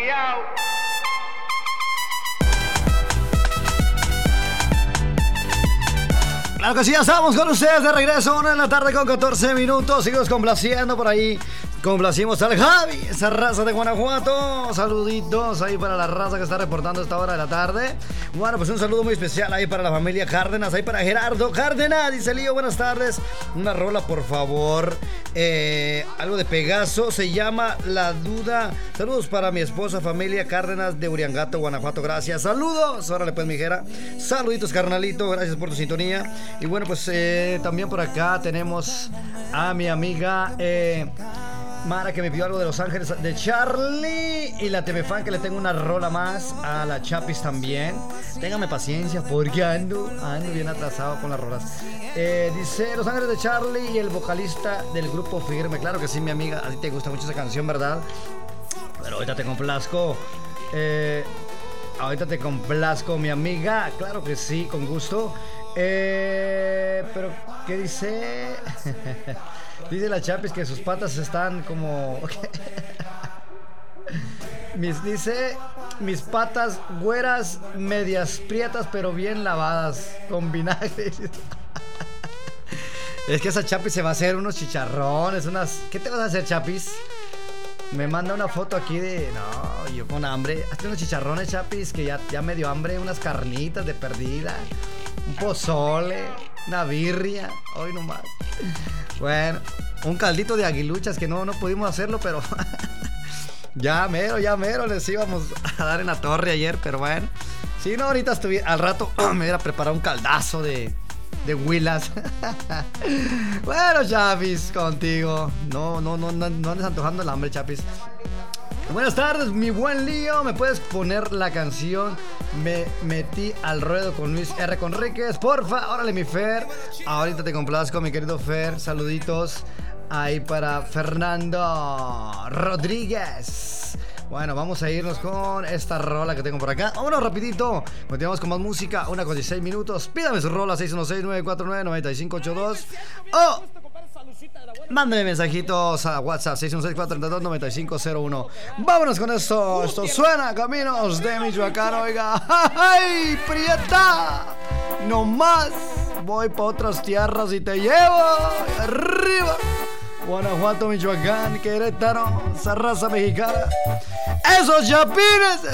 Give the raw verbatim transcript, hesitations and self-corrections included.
Claro que sí, ya estamos con ustedes de regreso, una en la tarde con catorce minutos. Sigo complaciendo por ahí. Complacimos al Javi, esa raza de Guanajuato. Saluditos ahí para la raza que está reportando a esta hora de la tarde. Bueno, pues un saludo muy especial ahí para la familia Cárdenas, ahí para Gerardo Cárdenas. Dice Lío, buenas tardes. Una rola, por favor. Eh, algo de Pegaso, se llama La Duda. Saludos para mi esposa, familia Cárdenas de Uriangato, Guanajuato. Gracias. Saludos. Órale pues, mijera. Saluditos, carnalito. Gracias por tu sintonía. Y bueno, pues eh, también por acá tenemos a mi amiga eh, Mara, que me pidió algo de Los Ángeles de Charlie. Y la T V Fan, que le tengo una rola más. A la Chapis también. Téngame paciencia porque ando, ando bien atrasado con las rolas. eh, Dice Los Ángeles de Charlie y el vocalista del grupo Firme. Claro que sí, mi amiga, a ti te gusta mucho esa canción, ¿verdad? Pero ahorita te complazco. eh, Ahorita te complazco, mi amiga. Claro que sí, con gusto. Eh, pero, ¿qué dice? Dice la Chapis que sus patas están como... mis, dice, mis patas güeras, medias prietas, pero bien lavadas, con vinagre. Es que esa Chapis se va a hacer unos chicharrones, unas... ¿Qué te vas a hacer, Chapis? Me manda una foto aquí de... No, yo con hambre. Hazte unos chicharrones, Chapis, que ya, ya me dio hambre. Unas carnitas de perdida. Un pozole. Una birria. Hoy nomás. Bueno, un caldito de aguiluchas que no, no pudimos hacerlo, pero... ya mero, ya mero. Les íbamos a dar en la torre ayer, pero bueno. Si no, ahorita estuviera... Al rato me hubiera preparado un caldazo de... de huilas. Bueno, Chapis, contigo. No, no, no, no, no andes antojando el hambre, Chapis. Buenas tardes, mi buen Lío. ¿Me puedes poner la canción Me Metí al Ruedo con Luis R. Conríquez? Porfa, órale, mi Fer. Ahorita te complazco, mi querido Fer. Saluditos ahí para Fernando Rodríguez. Bueno, vamos a irnos con esta rola que tengo por acá. Vámonos rapidito. Continuamos con más música. Una con dieciséis minutos. Pídame su rola seis uno seis, nueve cuatro nueve, nueve cinco ocho dos. O mándame mensajitos a WhatsApp seis uno seis, cuatro tres dos, nueve cinco cero uno. Vámonos con esto. Esto suena Caminos de Michoacán. Oiga. ¡Ay, prieta! No más. Voy pa' otras tierras y te llevo arriba. Guanajuato, Michoacán, Querétaro, esa raza mexicana. ¡Esos chapines!